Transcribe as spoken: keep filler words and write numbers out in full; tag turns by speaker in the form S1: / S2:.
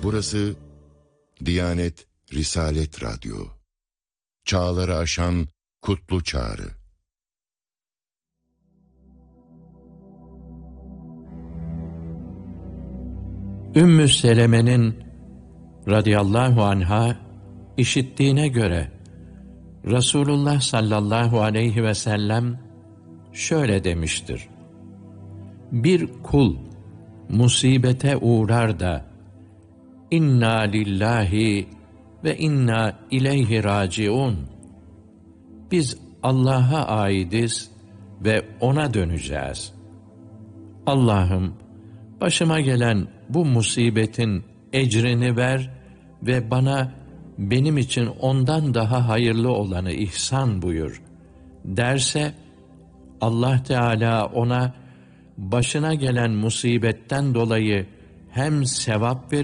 S1: Burası Diyanet Risalet Radyo. Çağları aşan kutlu çağrı.
S2: Ümmü Seleme'nin radıyallahu anha işittiğine göre Resulullah sallallahu aleyhi ve sellem şöyle demiştir: Bir kul musibete uğrar da inna lillahi ve inna ileyhi raciun, biz Allah'a aidiz ve ona döneceğiz. Allah'ım, başıma gelen bu musibetin ecrini ver ve bana benim için ondan daha hayırlı olanı ihsan buyur derse, Allah Teala ona başına gelen musibetten dolayı hem sevap verir,